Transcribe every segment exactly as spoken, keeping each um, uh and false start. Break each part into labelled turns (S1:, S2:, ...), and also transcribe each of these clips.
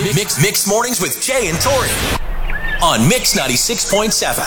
S1: Mix Mix Mornings with Jay and Tori on Mix ninety-six point seven.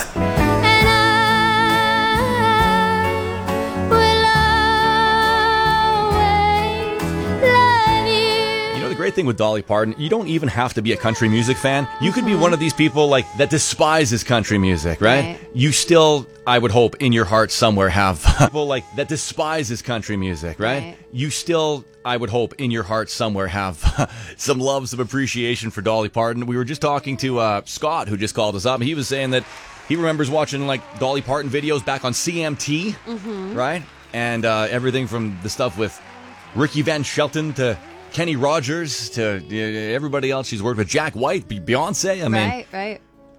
S2: The great thing with Dolly Parton, you don't even have to be a country music fan. You could be one of these people like that despises country music, right?
S3: Right.
S2: You still, I would hope, in your heart somewhere have people like that despises country music, right?
S3: Right.
S2: You still, I would hope, in your heart somewhere have some love, some appreciation for Dolly Parton. We were just talking to uh, Scott, who just called us up, and he was saying that he remembers watching like Dolly Parton videos back on C M T,
S3: Mm-hmm.
S2: right? And uh, everything from the stuff with Ricky Van Shelton to Kenny Rogers to uh, everybody else she's worked with, Jack White, Be- Beyonce, I mean,
S3: Right, right.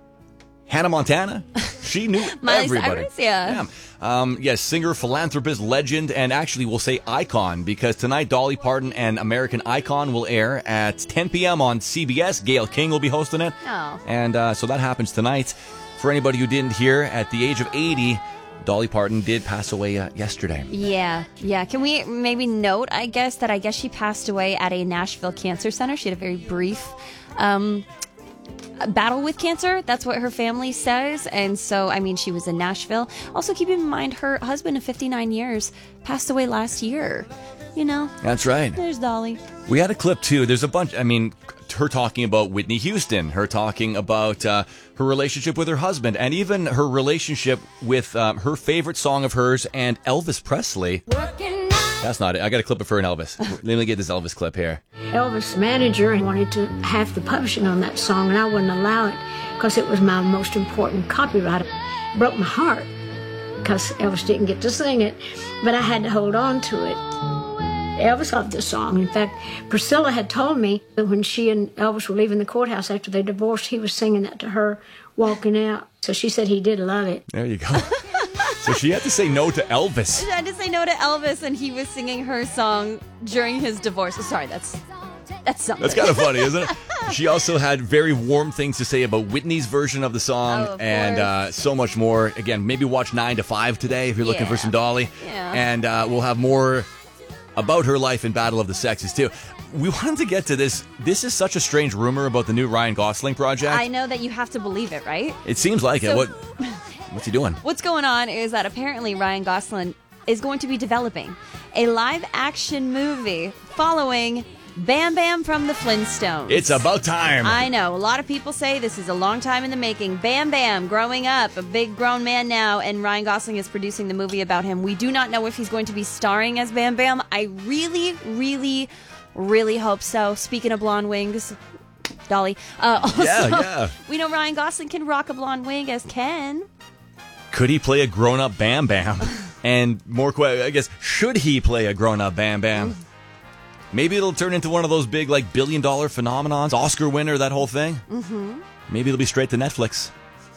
S2: Hannah Montana. She knew
S3: Miley
S2: everybody.
S3: Cyrus, yeah.
S2: yeah. Um, yes, singer, philanthropist, legend, and actually we'll say icon, because tonight Dolly Parton and American Icon will air at ten p.m. on C B S. Gayle King will be hosting it.
S3: Oh.
S2: And uh, so that happens tonight. For anybody who didn't hear, at the age of eighty, Dolly Parton did pass away uh, yesterday.
S3: Yeah, yeah. Can we maybe note, I guess, that I guess she passed away at a Nashville Cancer Center. She had a very brief um, battle with cancer. That's what her family says. And so, I mean, she was in Nashville. Also, keep in mind, her husband of fifty-nine years passed away last year. You know?
S2: That's right.
S3: There's Dolly.
S2: We had a clip, too. There's a bunch, I mean, her talking about Whitney Houston, her talking about uh, her relationship with her husband, and even her relationship with um, her favorite song of hers and Elvis Presley. That's not it. I got a clip of her and Elvis. Let me get this Elvis clip here.
S4: Elvis' manager wanted to have the publishing on that song, and I wouldn't allow it because it was my most important copyright. It broke my heart because Elvis didn't get to sing it, but I had to hold on to it. Elvis loved the song. In fact, Priscilla had told me that when she and Elvis were leaving the courthouse after they divorced, he was singing that to her walking out. So she said he did love it.
S2: There you go. So she had to say no to Elvis.
S3: She had to say no to Elvis, and he was singing her song during his divorce. Sorry, that's that's something.
S2: That's kind of funny, isn't it? She also had very warm things to say about Whitney's version of the song,
S3: Oh, of
S2: and uh, so much more. Again, maybe watch nine to five today if you're looking for
S3: Yeah.
S2: some Dolly.
S3: Yeah.
S2: And uh, we'll have more about her life in Battle of the Sexes, too. We wanted to get to this. This is such a strange rumor about the new Ryan Gosling project.
S3: I know that you have to believe it, right?
S2: It seems like it.
S3: So-
S2: What? What's he doing?
S3: What's going on is that apparently Ryan Gosling is going to be developing a live-action movie following Bam Bam from the Flintstones.
S2: It's about time.
S3: I know. A lot of people say this is a long time in the making. Bam Bam, growing up, a big grown man now, and Ryan Gosling is producing the movie about him. We do not know if he's going to be starring as Bam Bam. I really, really, really hope so. Speaking of blonde wings, Dolly. Uh, also,
S2: Yeah, yeah.
S3: we know Ryan Gosling can rock a blonde wing as Ken.
S2: Could he play a grown-up Bam Bam? And more, que- I guess, should he play a grown-up Bam Bam? Maybe it'll turn into one of those big, like, billion-dollar phenomenons, Oscar winner, that whole thing. Mm-hmm. Maybe it'll be straight to Netflix.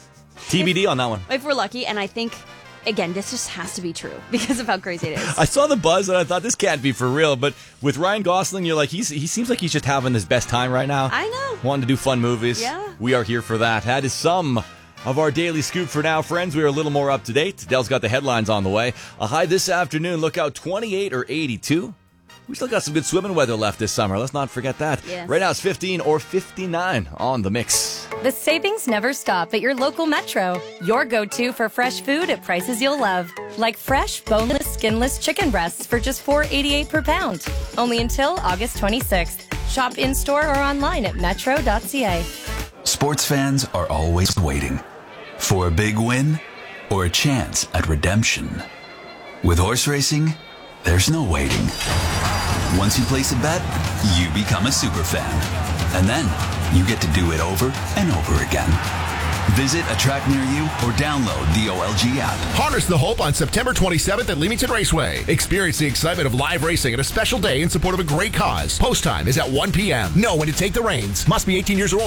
S2: T B D on that one.
S3: If we're lucky, and I think, again, this just has to be true because of how crazy it is.
S2: I saw the buzz and I thought this can't be for real, but with Ryan Gosling, you're like, he's he seems like he's just having his best time right now.
S3: I know.
S2: Wanting to do fun movies.
S3: Yeah.
S2: We are here for that. That is some of our daily scoop for now, friends. We are a little more up to date. Dell's got the headlines on the way. A high this afternoon, look out, twenty-eight or eighty-two. We still got some good swimming weather left this summer. Let's not forget that.
S3: Yes.
S2: Right now it's fifteen or fifty-nine on the mix.
S5: The savings never stop at your local Metro. Your go-to for fresh food at prices you'll love. Like fresh, boneless, skinless chicken breasts for just four dollars and eighty-eight cents per pound. Only until August twenty-sixth. Shop in-store or online at metro dot c a.
S6: Sports fans are always waiting for a big win or a chance at redemption. With horse racing, there's no waiting. Once you place a bet, you become a super fan. And then you get to do it over and over again. Visit a track near you or download the O L G app.
S7: Harness the hope on September twenty-seventh at Leamington Raceway. Experience the excitement of live racing at a special day in support of a great cause. Post time is at one p.m. Know when to take the reins. Must be eighteen years or older.